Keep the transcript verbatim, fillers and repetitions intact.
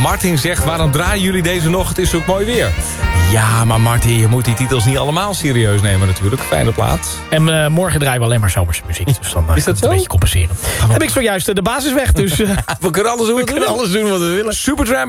Martin zegt, waarom draaien jullie deze nog? Het is ook mooi weer. Ja, maar Martin, je moet die titels niet allemaal serieus nemen natuurlijk. Fijne plaat. En uh, morgen draaien we alleen maar zomerse muziek. Dus dan uh, is dat zo? Een beetje compenseren. Heb ik zojuist uh, de basis weg, dus... Uh, we kunnen alles doen, we kunnen alles doen wat we willen. Supertramp.